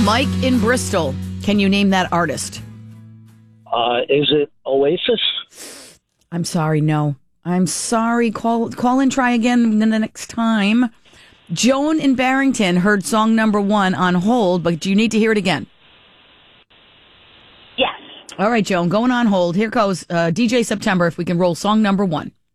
Mike in Bristol. Can you name that artist? Is it Oasis? I'm sorry, no. I'm sorry. Call and try again the next time. Joan in Barrington heard song number 1 on hold, but do you need to hear it again? Yes. All right, Joan, going on hold. Here goes DJ September, if we can roll song number 1.